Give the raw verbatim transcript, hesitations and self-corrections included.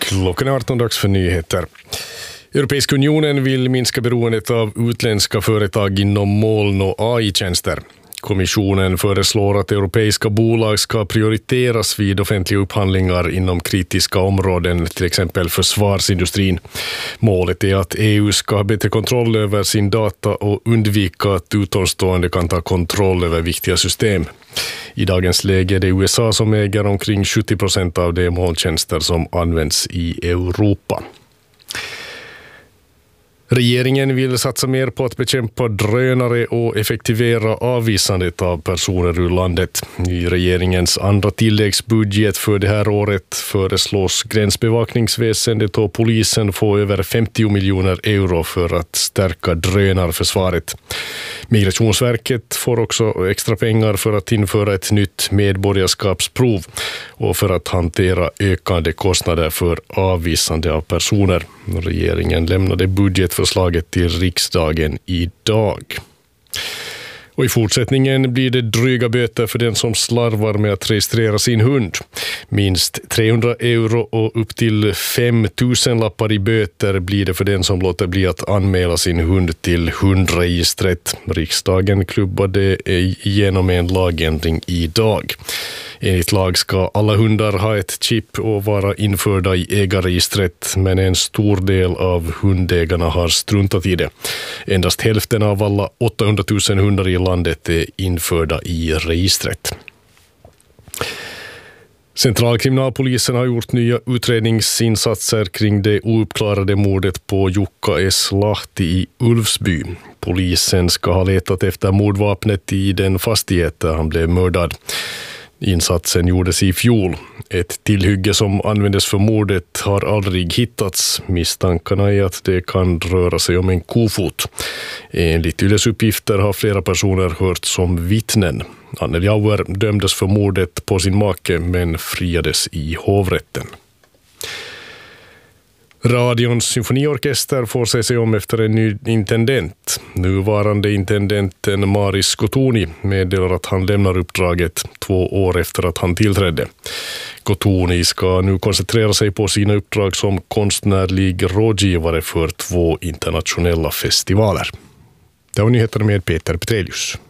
Klockan är arton, dags för nyheter. Europeiska unionen vill minska beroendet av utländska företag inom moln- och A I-tjänster. Kommissionen föreslår att europeiska bolag ska prioriteras vid offentliga upphandlingar inom kritiska områden, till exempel försvarsindustrin. Målet är att E U ska ha bättre kontroll över sin data och undvika att utomstående kan ta kontroll över viktiga system. I dagens läge är det U S A som äger omkring sjuttio procent av de molntjänster som används i Europa. Regeringen vill satsa mer på att bekämpa drönare och effektivera avvisandet av personer ur landet. I regeringens andra tilläggsbudget för det här året föreslås gränsbevakningsväsendet och polisen få över femtio miljoner euro för att stärka drönarförsvaret. Migrationsverket får också extra pengar för att införa ett nytt medborgarskapsprov och för att hantera ökande kostnader för avvisande av personer. Regeringen lämnade budgetförslaget till riksdagen idag. Och i fortsättningen blir det dryga böter för den som slarvar med att registrera sin hund. Minst trehundra euro och upp till fem tusen lappar i böter blir det för den som låter bli att anmäla sin hund till hundregistret. Riksdagen klubbade igenom en lagändring idag. Enligt lag ska alla hundar ha ett chip och vara införda i ägarregistret, men en stor del av hundägarna har struntat i det. Endast hälften av alla åttahundratusen hundar i landet är införda i registret. Centralkriminalpolisen har gjort nya utredningsinsatser kring det ouppklarade mordet på Jukka S. Lahti i Ulfsby. Polisen ska ha letat efter mordvapnet i den fastighet där han blev mördad. Insatsen gjordes i fjol. Ett tillhygge som användes för mordet har aldrig hittats. Misstankarna är att det kan röra sig om en kofot. Enligt Yles uppgifter har flera personer hört som vittnen. Anneli Auer dömdes för mordet på sin make men friades i hovrätten. Radions symfoniorkester får se sig om efter en ny intendent. Nuvarande intendenten Maris Skotuni meddelar att han lämnar uppdraget två år efter att han tillträdde. Skotuni ska nu koncentrera sig på sina uppdrag som konstnärlig rådgivare för två internationella festivaler. Det var nyheterna med Peter Petrelius.